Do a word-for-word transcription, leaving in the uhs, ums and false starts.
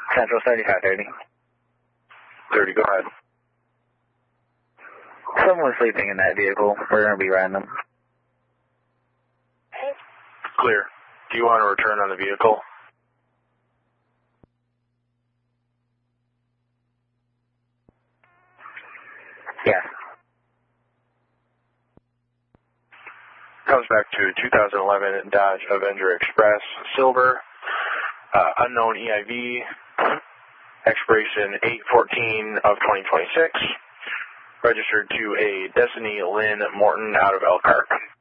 Central seventy-five thirty. thirty, go ahead. Someone's sleeping in that vehicle. We're going to be riding them. Clear. Do you want to return on the vehicle? Yeah. Comes back to two thousand eleven Dodge Avenger Express, silver, uh, unknown E I V, expiration eight fourteen of twenty twenty-six, registered to a Destiny Lynn Morton out of Elkhart.